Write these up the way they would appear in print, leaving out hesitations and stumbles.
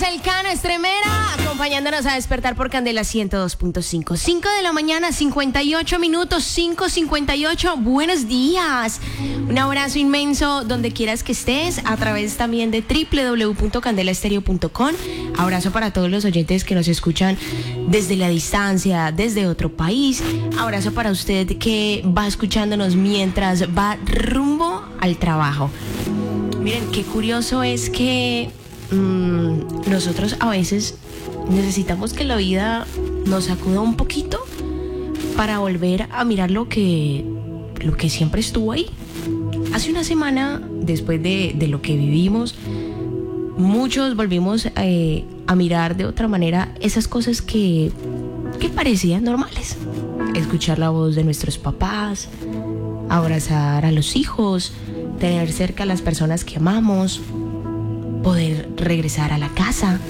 el Cano Estremera, acompañándonos a despertar por Candela 102.5. 5 de la mañana, 58 minutos, 5:58. Buenos días. Un abrazo inmenso donde quieras que estés, a través también de www.candelaestereo.com. Abrazo para todos los oyentes que nos escuchan desde la distancia, desde otro país. Abrazo para usted que va escuchándonos mientras va rumbo al trabajo. Miren, qué curioso es que nosotros a veces necesitamos que la vida nos sacuda un poquito para volver a mirar lo que siempre estuvo ahí. Hace una semana, después de lo que vivimos, muchos volvimos a mirar de otra manera esas cosas que parecían normales. Escuchar la voz de nuestros papás, abrazar a los hijos, tener cerca a las personas que amamos, poder regresar a la casa.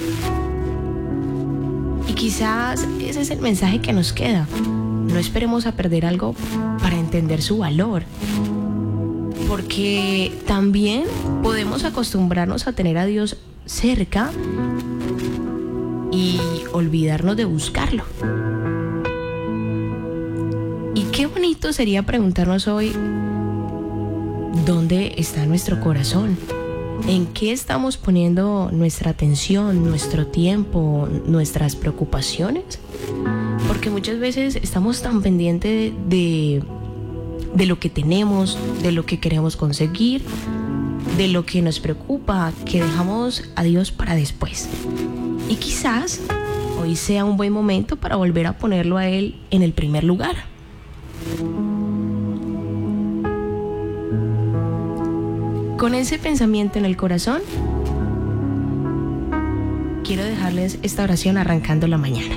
Y quizás ese es el mensaje que nos queda. No esperemos a perder algo para entender su valor, porque también podemos acostumbrarnos a tener a Dios cerca y olvidarnos de buscarlo. Y qué bonito sería preguntarnos hoy: ¿dónde está nuestro corazón? ¿En qué estamos poniendo nuestra atención, nuestro tiempo, nuestras preocupaciones? Porque muchas veces estamos tan pendientes de lo que tenemos, de lo que queremos conseguir, de lo que nos preocupa, que dejamos a Dios para después. Y quizás hoy sea un buen momento para volver a ponerlo a Él en el primer lugar. Con ese pensamiento en el corazón, quiero dejarles esta oración arrancando la mañana.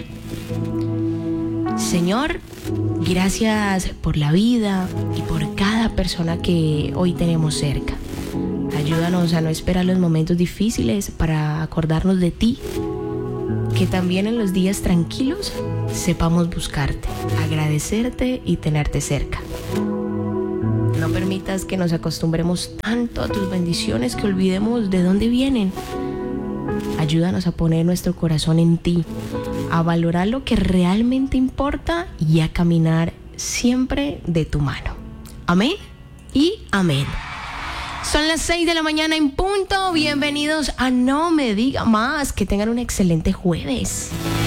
Señor, gracias por la vida y por cada persona que hoy tenemos cerca. Ayúdanos a no esperar los momentos difíciles para acordarnos de ti. Que también en los días tranquilos sepamos buscarte, agradecerte y tenerte cerca. No permitas que nos acostumbremos tanto a tus bendiciones que olvidemos de dónde vienen. Ayúdanos a poner nuestro corazón en ti, a valorar lo que realmente importa y a caminar siempre de tu mano. Amén y amén. Son las 6 de la mañana en punto. Bienvenidos a No Me Diga Más. Que tengan un excelente jueves.